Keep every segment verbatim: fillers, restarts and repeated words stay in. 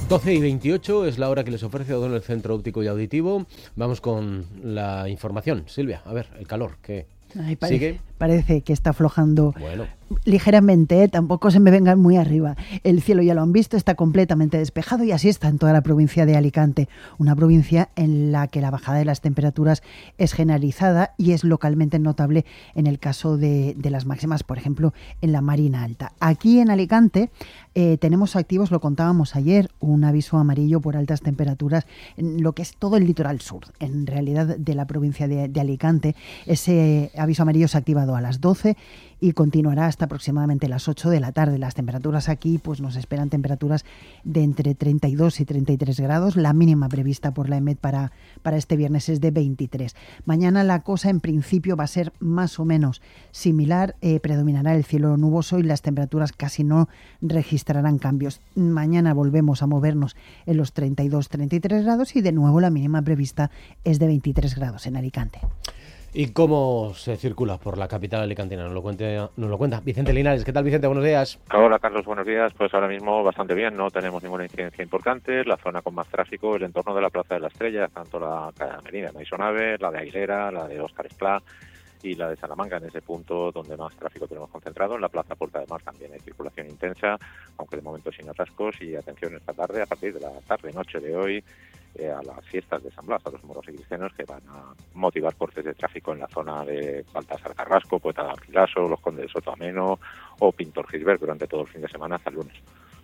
doce y veintiocho es la hora que les ofrece O'Donnell Centro Óptico y Auditivo. Vamos con la información. Silvia, a ver, el calor, ¿qué? Ay, parece, ¿Sigue? Parece que está aflojando Bueno. ligeramente, ¿eh? Tampoco se me vengan muy arriba. El cielo, ya lo han visto, está completamente despejado y así está en toda la provincia de Alicante. Una provincia en la que la bajada de las temperaturas es generalizada y es localmente notable en el caso de, de las máximas, por ejemplo, en la Marina Alta. Aquí en Alicante eh, tenemos activos, lo contábamos ayer, un aviso amarillo por altas temperaturas en lo que es todo el litoral sur, en realidad, de la provincia de, de Alicante. Ese aviso amarillo se ha activado a las doce y continuará hasta aproximadamente las ocho de la tarde. Las temperaturas aquí, pues nos esperan temperaturas de entre treinta y dos y treinta y tres grados. La mínima prevista por la E M E D para, para este viernes es de veintitrés. Mañana la cosa en principio va a ser más o menos similar. Eh, predominará el cielo nuboso y las temperaturas casi no registrarán cambios. Mañana volvemos a movernos en los treinta y dos, treinta y tres grados y de nuevo la mínima prevista es de veintitrés grados en Alicante. ¿Y cómo se circula por la capital alicantina? Nos lo, cuente, nos lo cuenta Vicente Linares. ¿Qué tal, Vicente? Buenos días. Hola, Carlos. Buenos días. Pues ahora mismo bastante bien. No tenemos ninguna incidencia importante. La zona con más tráfico, el entorno de la Plaza de la Estrella, tanto la avenida Maisonave, la de Aguilera, la de Óscar Esplá y la de Salamanca, en ese punto donde más tráfico tenemos concentrado. En la Plaza Puerta de Mar también hay circulación intensa, aunque de momento sin atascos. Y atención esta tarde, a partir de la tarde-noche de hoy, eh, a las fiestas de San Blas, a los moros y cristianos, que van a motivar cortes de tráfico en la zona de Baltasar Carrasco, Poeta de Garcilaso, Los Condes de Soto Ameno o Pintor Gisbert durante todo el fin de semana hasta el lunes.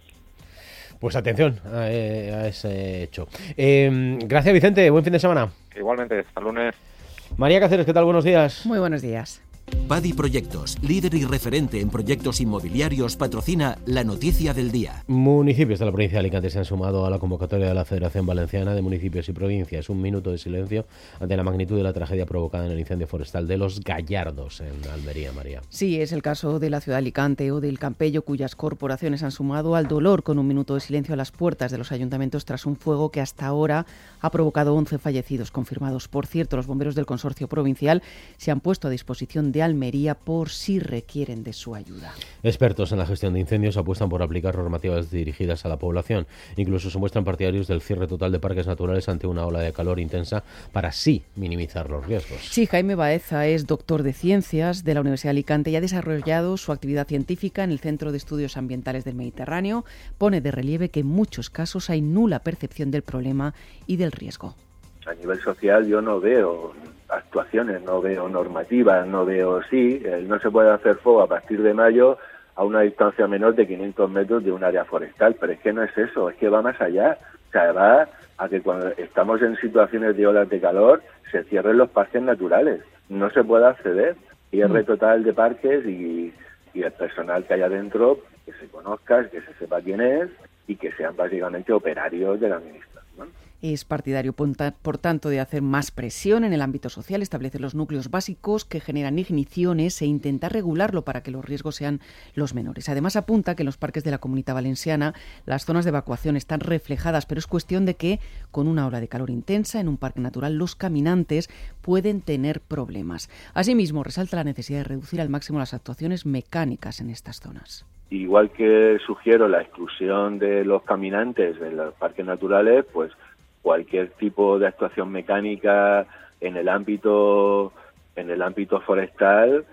Pues atención a, a ese hecho. Eh, gracias, Vicente. Buen fin de semana. Igualmente, hasta el lunes. María Cáceres, ¿qué tal? Buenos días. Muy buenos días. Padi Proyectos, líder y referente en proyectos inmobiliarios, patrocina la noticia del día. Municipios de la provincia de Alicante se han sumado a la convocatoria de la Federación Valenciana de Municipios y Provincias. Un minuto de silencio ante la magnitud de la tragedia provocada en el incendio forestal de Los Gallardos, en Almería, María. Sí, es el caso de la ciudad de Alicante o del Campello, cuyas corporaciones han sumado al dolor con un minuto de silencio a las puertas de los ayuntamientos tras un fuego que hasta ahora ha provocado once fallecidos confirmados. Por cierto, los bomberos del consorcio provincial se han puesto a disposición de Almería por si requieren de su ayuda. Expertos en la gestión de incendios apuestan por aplicar normativas dirigidas a la población. Incluso se muestran partidarios del cierre total de parques naturales ante una ola de calor intensa para así minimizar los riesgos. Sí, Jaime Baeza es doctor de Ciencias de la Universidad de Alicante y ha desarrollado su actividad científica en el Centro de Estudios Ambientales del Mediterráneo. Pone de relieve que en muchos casos hay nula percepción del problema y del riesgo. A nivel social yo no veo actuaciones, no veo normativas, no veo sí, eh, no se puede hacer fuego a partir de mayo a una distancia menor de quinientos metros de un área forestal, pero es que no es eso, es que va más allá, o sea, va a que cuando estamos en situaciones de olas de calor se cierren los parques naturales, no se puede acceder, cierre mm. total de parques y, y el personal que hay adentro, que se conozca, que se sepa quién es y que sean básicamente operarios de la administración. Es partidario, por tanto, de hacer más presión en el ámbito social, establecer los núcleos básicos que generan igniciones e intentar regularlo para que los riesgos sean los menores. Además, apunta que en los parques de la Comunidad Valenciana las zonas de evacuación están reflejadas, pero es cuestión de que, con una ola de calor intensa en un parque natural, los caminantes pueden tener problemas. Asimismo, resalta la necesidad de reducir al máximo las actuaciones mecánicas en estas zonas. Igual que sugiero la exclusión de los caminantes en los parques naturales, pues cualquier tipo de actuación mecánica en el ámbito en el ámbito forestal,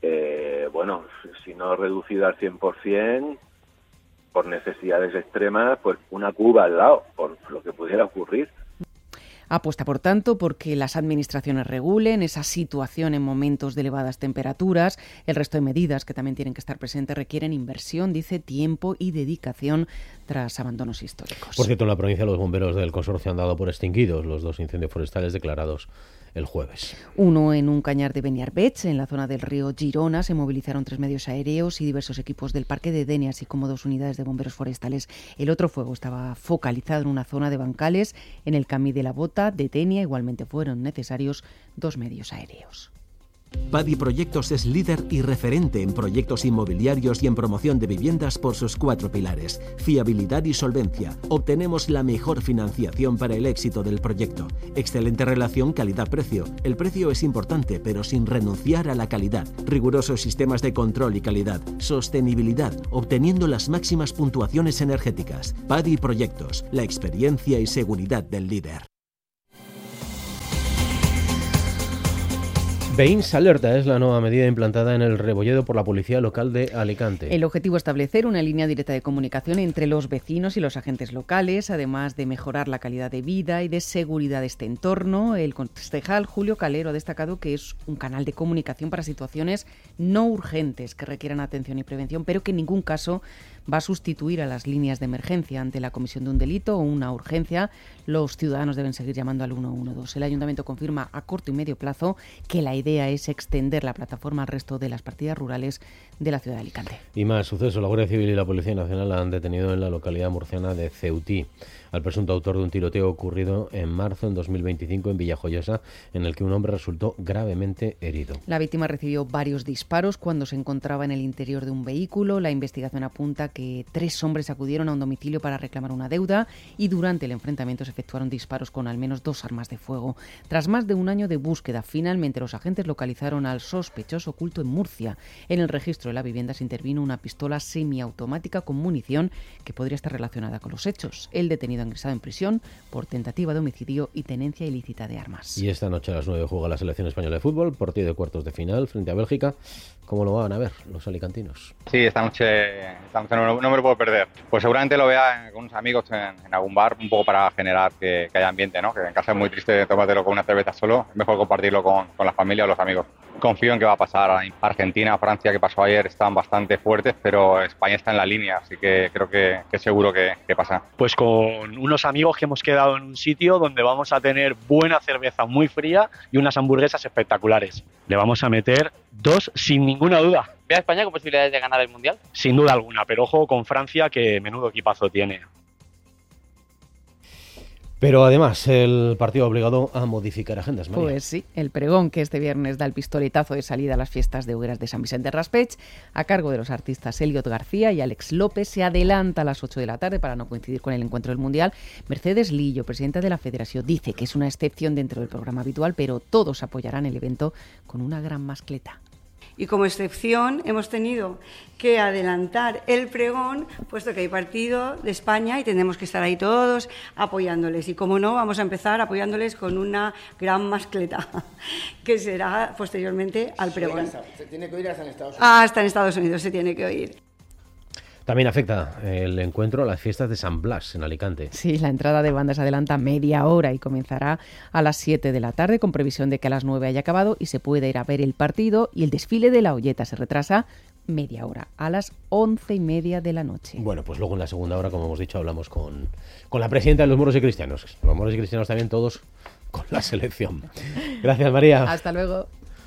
eh, bueno, si no reducida al cien por ciento, por necesidades extremas, pues una cuba al lado, por lo que pudiera ocurrir. Apuesta, por tanto, porque las administraciones regulen esa situación en momentos de elevadas temperaturas. El resto de medidas que también tienen que estar presentes requieren inversión, dice, tiempo y dedicación tras abandonos históricos. Por cierto, en la provincia los bomberos del consorcio han dado por extinguidos los dos incendios forestales declarados el jueves. Uno en un cañar de Beniarbech, en la zona del río Girona. Se movilizaron tres medios aéreos y diversos equipos del Parque de Denia, así como dos unidades de bomberos forestales. El otro fuego estaba focalizado en una zona de bancales en el Camí de la Bota de Denia. Igualmente fueron necesarios dos medios aéreos. Padi Proyectos es líder y referente en proyectos inmobiliarios y en promoción de viviendas por sus cuatro pilares: fiabilidad y solvencia. Obtenemos la mejor financiación para el éxito del proyecto. Excelente relación calidad-precio. El precio es importante, pero sin renunciar a la calidad. Rigurosos sistemas de control y calidad. Sostenibilidad, obteniendo las máximas puntuaciones energéticas. Padi Proyectos, la experiencia y seguridad del líder. Veïns Alerta es la nueva medida implantada en el Rebolledo por la Policía Local de Alicante. El objetivo es establecer una línea directa de comunicación entre los vecinos y los agentes locales, además de mejorar la calidad de vida y de seguridad de este entorno. El concejal Julio Calero ha destacado que es un canal de comunicación para situaciones no urgentes que requieran atención y prevención, pero que en ningún caso va a sustituir a las líneas de emergencia. Ante la comisión de un delito o una urgencia, los ciudadanos deben seguir llamando al uno uno dos. El Ayuntamiento confirma a corto y medio plazo que la idea es extender la plataforma al resto de las partidas rurales de la ciudad de Alicante. Y más suceso, la Guardia Civil y la Policía Nacional han detenido en la localidad murciana de Ceutí al presunto autor de un tiroteo ocurrido en marzo en dos mil veinticinco en Villajoyosa, en el que un hombre resultó gravemente herido. La víctima recibió varios disparos cuando se encontraba en el interior de un vehículo. La investigación apunta que tres hombres acudieron a un domicilio para reclamar una deuda y durante el enfrentamiento se efectuaron disparos con al menos dos armas de fuego. Tras más de un año de búsqueda, finalmente los agentes localizaron al sospechoso oculto en Murcia. En el registro de la vivienda se intervino una pistola semiautomática con munición que podría estar relacionada con los hechos. El detenido ha ingresado en prisión por tentativa de homicidio y tenencia ilícita de armas. Y esta noche a las nueve juega la selección española de fútbol, partido de cuartos de final frente a Bélgica. ¿Cómo lo van a ver los alicantinos? Sí, esta noche, esta noche no, no me lo puedo perder. Pues seguramente lo vea con unos amigos en, en algún bar, un poco para generar que, que haya ambiente, ¿no? Que en casa es muy triste tomártelo con una cerveza solo, es mejor compartirlo con, con la familia o los amigos. Confío en que va a pasar. Argentina, Francia, que pasó ayer, están bastante fuertes, pero España está en la línea, así que creo que, que seguro que, que pasa. Pues con unos amigos que hemos quedado en un sitio donde vamos a tener buena cerveza muy fría y unas hamburguesas espectaculares. Le vamos a meter dos sin ninguna duda. ¿Ve a España con posibilidades de ganar el Mundial? Sin duda alguna, pero ojo con Francia, que menudo equipazo tiene. Pero además, el partido ha obligado a modificar agendas, María. Pues sí, el pregón que este viernes da el pistoletazo de salida a las fiestas de hogueras de San Vicente Raspech, a cargo de los artistas Elliot García y Alex López, se adelanta a las ocho de la tarde para no coincidir con el encuentro del Mundial. Mercedes Lillo, presidenta de la Federación, dice que es una excepción dentro del programa habitual, pero todos apoyarán el evento con una gran mascleta. Y como excepción hemos tenido que adelantar el pregón, puesto que hay partido de España y tenemos que estar ahí todos apoyándoles. Y como no, vamos a empezar apoyándoles con una gran mascleta, que será posteriormente al pregón. Se tiene que oír hasta en Estados Unidos. Ah, hasta en Estados Unidos se tiene que oír. También afecta el encuentro a las fiestas de San Blas en Alicante. Sí, la entrada de bandas adelanta media hora y comenzará a las siete de la tarde, con previsión de que a las nueve haya acabado y se pueda ir a ver el partido. Y el desfile de la Olleta se retrasa media hora, a las once y media de la noche. Bueno, pues luego en la segunda hora, como hemos dicho, hablamos con, con la presidenta de los moros y cristianos. Los moros y cristianos también todos con la selección. Gracias, María. Hasta luego.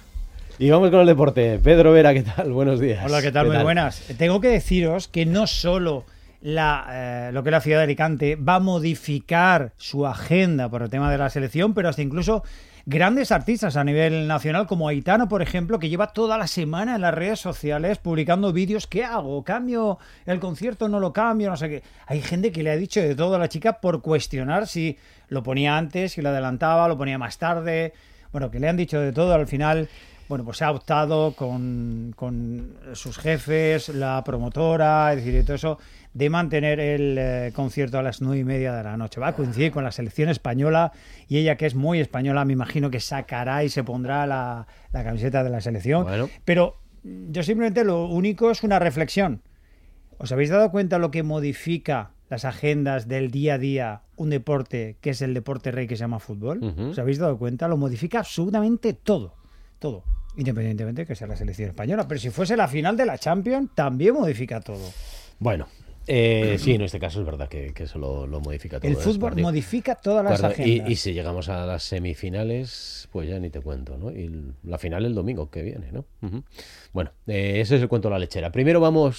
Y vamos con el deporte. Pedro Vera, ¿qué tal? Buenos días. Hola, ¿qué tal? ¿Qué Muy tal? buenas. Tengo que deciros que no solo la, eh, lo que es la ciudad de Alicante va a modificar su agenda por el tema de la selección, pero hasta incluso grandes artistas a nivel nacional, como Aitano, por ejemplo, que lleva toda la semana en las redes sociales publicando vídeos. ¿Qué hago? ¿Cambio el concierto? ¿No lo cambio? No sé qué. Hay gente que le ha dicho de todo a la chica por cuestionar si lo ponía antes, si lo adelantaba, lo ponía más tarde. Bueno, que le han dicho de todo. Al final, bueno, pues se ha optado con, con sus jefes, la promotora, es decir, todo eso, de mantener el eh, concierto a las nueve y media de la noche. Va a coincidir con la selección española y ella, que es muy española, me imagino que sacará y se pondrá la, la camiseta de la selección. Bueno. Pero yo simplemente lo único es una reflexión. ¿Os habéis dado cuenta lo que modifica las agendas del día a día un deporte que es el deporte rey que se llama fútbol? Uh-huh. ¿Os habéis dado cuenta? Lo modifica absolutamente todo. Todo. Independientemente de que sea la selección española. Pero si fuese la final de la Champions, también modifica todo. Bueno, eh, sí, en este caso es verdad que, que eso lo, lo modifica todo. El fútbol modifica todas las Guarda, agendas. Y, y si llegamos a las semifinales, pues ya ni te cuento, ¿no? Y la final el domingo que viene, ¿no? Uh-huh. Bueno, eh, ese es el cuento de la lechera. Primero vamos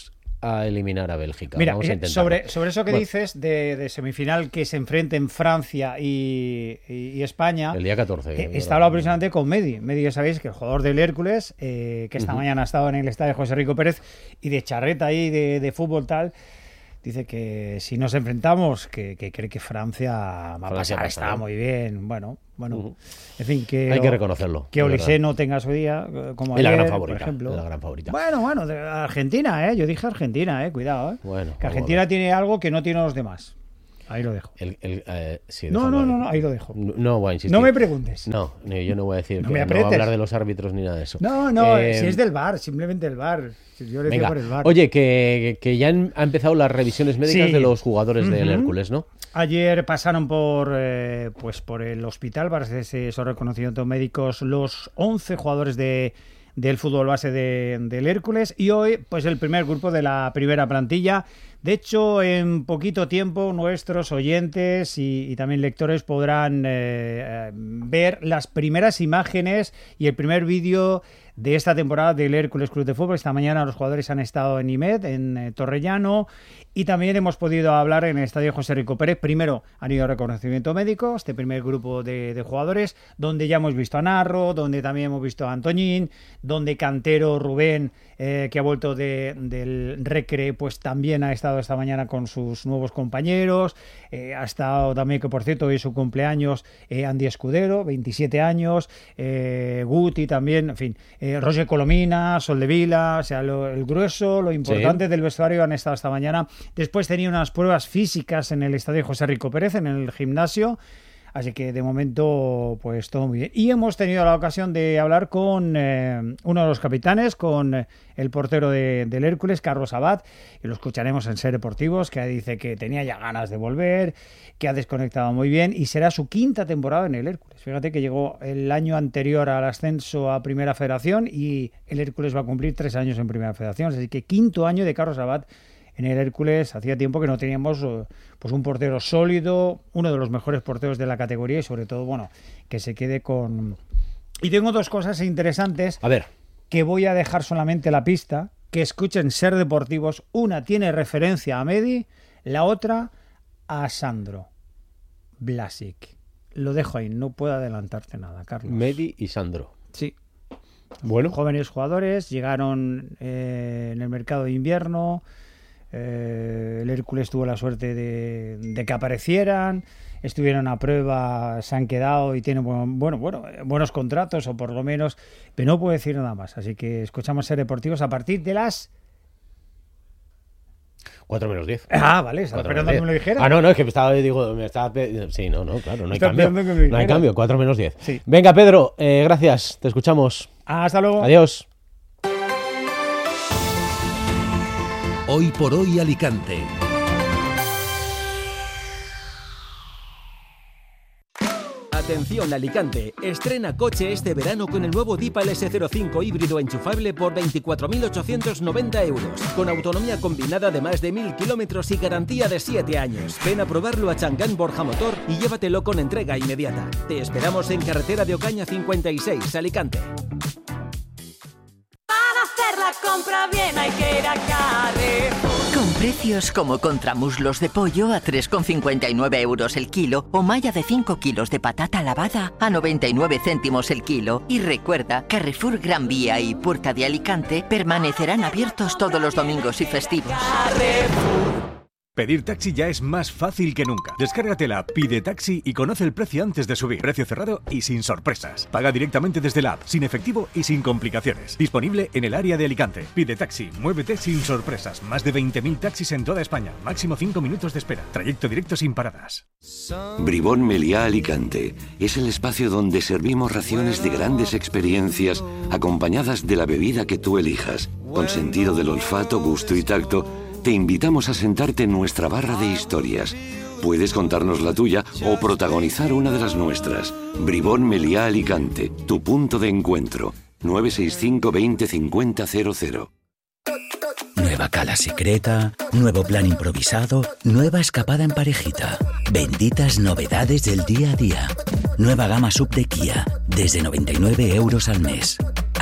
a eliminar a Bélgica. Mira, Vamos a eh, sobre, sobre eso que bueno. dices de, de semifinal que se enfrenten Francia y, y, y España. El día catorce. Eh, está hablando precisamente con Medi. Medi, ya sabéis que el jugador del Hércules, eh, que esta uh-huh. mañana ha estado en el estadio José Rico Pérez y de charreta ahí, de, de fútbol tal. Dice que si nos enfrentamos, que, que cree que Francia va a Francia pasar, pasa, está ¿no? muy bien. Bueno, bueno, uh-huh. en fin, que hay que reconocerlo. Que Olise no tenga su día, como y ayer, la gran favorita, por ejemplo. La gran favorita. Bueno, bueno, de Argentina, ¿eh? Yo dije Argentina, ¿eh? Cuidado, ¿eh? Bueno, que Argentina tiene algo que no tienen los demás. Ahí lo dejo. El, el, eh, sí, no, no, no, no, ahí lo dejo. No, no voy a insistir. No me preguntes. No, yo no voy a decir no que me no voy a hablar de los árbitros ni nada de eso. No, no, eh, si es del V A R, simplemente el V A R. Yo le venga, por el V A R. Oye, que, que ya han, han empezado las revisiones médicas sí. de los jugadores uh-huh. del Hércules, ¿no? Ayer pasaron por eh, pues por el hospital para hacerse esos reconocimientos médicos los once jugadores de del fútbol base de, del Hércules y hoy pues el primer grupo de la primera plantilla. De hecho, en poquito tiempo nuestros oyentes y, y también lectores podrán eh, ver las primeras imágenes y el primer vídeo de esta temporada del Hércules Club de Fútbol. Esta mañana los jugadores han estado en I M E D, en eh, Torrellano, y también hemos podido hablar en el estadio José Rico Pérez. Primero han ido a reconocimiento médico, este primer grupo de, de jugadores, donde ya hemos visto a Narro, donde también hemos visto a Antoñín, donde Cantero Rubén, eh, que ha vuelto de, del Recre, pues también ha estado esta mañana con sus nuevos compañeros. Eh, ha estado también, que por cierto hoy es su cumpleaños, eh, Andy Escudero, veintisiete años, eh, Guti también, en fin, eh, Roger Colomina, Soldevila, o sea, lo, el grueso, lo importante sí. del vestuario han estado esta mañana. Después tenía unas pruebas físicas en el estadio José Rico Pérez, en el gimnasio. Así que de momento, pues todo muy bien. Y hemos tenido la ocasión de hablar con eh, uno de los capitanes, con eh, el portero de, del Hércules, Carlos Abad, y lo escucharemos en Ser Deportivos, que dice que tenía ya ganas de volver, que ha desconectado muy bien, y será su quinta temporada en el Hércules. Fíjate que llegó el año anterior al ascenso a Primera Federación y el Hércules va a cumplir tres años en Primera Federación. Así que quinto año de Carlos Abad en el Hércules. Hacía tiempo que no teníamos pues un portero sólido, uno de los mejores porteros de la categoría y sobre todo, bueno, que se quede con... Y tengo dos cosas interesantes. A ver. Que voy a dejar solamente la pista, que escuchen Ser Deportivos. Una tiene referencia a Medi, la otra a Sandro Blasic. Lo dejo ahí, no puedo adelantarte nada, Carlos. Medi y Sandro. Sí. Bueno. Jóvenes jugadores, llegaron eh, en el mercado de invierno. Eh, el Hércules tuvo la suerte de, de que aparecieran, estuvieron a prueba, se han quedado y tienen bueno, bueno, buenos contratos, o por lo menos, pero no puedo decir nada más. Así que escuchamos Ser Deportivos a partir de las cuatro menos diez. Ah, vale, estaba esperando que me lo dijera. Ah, no, no, es que estaba, digo, me estaba... Sí, no, no, claro, no hay estaba cambio. No hay cambio, cuatro menos diez. Sí. Venga, Pedro, eh, gracias, te escuchamos. Hasta luego. Adiós. Hoy por hoy Alicante. Atención Alicante, estrena coche este verano con el nuevo Dipa L S cero cinco híbrido enchufable por veinticuatro mil ochocientos noventa euros, con autonomía combinada de más de mil kilómetros y garantía de siete años. Ven a probarlo a Changán Borja Motor y llévatelo con entrega inmediata. Te esperamos en carretera de Ocaña cincuenta y seis, Alicante. La compra bien hay que ir a Carrefour. Con precios como contramuslos de pollo a tres con cincuenta y nueve euros el kilo o malla de cinco kilos de patata lavada a noventa y nueve céntimos el kilo. Y recuerda, Carrefour Gran Vía y Puerta de Alicante permanecerán abiertos todos los domingos y festivos. Carrefour. Pedir taxi ya es más fácil que nunca. Descárgate la app Pide Taxi y conoce el precio antes de subir. Precio cerrado y sin sorpresas. Paga directamente desde la app, sin efectivo y sin complicaciones. Disponible en el área de Alicante. Pide Taxi, muévete sin sorpresas. Más de veinte mil taxis en toda España. Máximo cinco minutos de espera. Trayecto directo sin paradas. Bribón Meliá Alicante es el espacio donde servimos raciones de grandes experiencias acompañadas de la bebida que tú elijas. Con sentido del olfato, gusto y tacto, te invitamos a sentarte en nuestra barra de historias. Puedes contarnos la tuya o protagonizar una de las nuestras. Bribón Meliá Alicante, tu punto de encuentro. nueve seis cinco veinte cincuenta cero cero. Nueva cala secreta, nuevo plan improvisado, nueva escapada en parejita. Benditas novedades del día a día. Nueva gama sub de Kia, desde noventa y nueve euros al mes.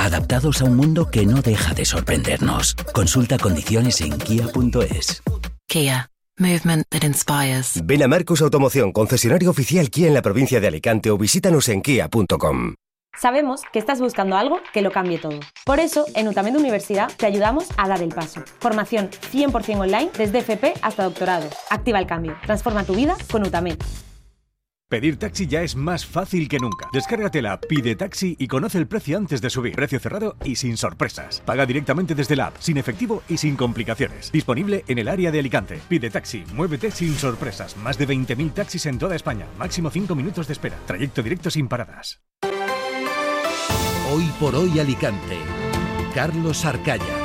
adaptados a un mundo que no deja de sorprendernos. Consulta condiciones en kia punto es. Kia. Movement that inspires. Ven a Marcos Automoción, concesionario oficial Kia en la provincia de Alicante, o visítanos en kia punto com. Sabemos que estás buscando algo que lo cambie todo. Por eso, en Utamed Universidad te ayudamos a dar el paso. Formación cien por ciento online desde F P hasta doctorado. Activa el cambio. Transforma tu vida con Utamed. Pedir taxi ya es más fácil que nunca. Descárgate la app Pide Taxi y conoce el precio antes de subir. Precio cerrado y sin sorpresas. Paga directamente desde la app, sin efectivo y sin complicaciones. Disponible en el área de Alicante. Pide Taxi, muévete sin sorpresas. Más de veinte mil taxis en toda España. Máximo cinco minutos de espera. Trayecto directo sin paradas. Hoy por hoy Alicante. Carlos Arcaya.